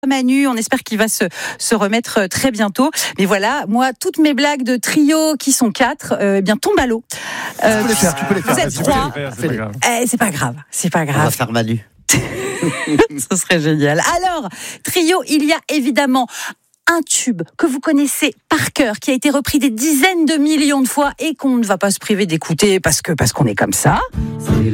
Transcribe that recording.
Manu, on espère qu'il va se remettre très bientôt. Mais voilà, moi, toutes mes blagues de trio qui sont 4, eh bien, tombent à l'eau. Tu peux les faire. Vous êtes 3. C'est pas On va grave. faire Manu. Ce serait génial. Alors, trio, il y a évidemment un tube que vous connaissez par cœur, qui a été repris des dizaines de millions de fois et qu'on ne va pas se priver d'écouter parce qu'on est comme ça.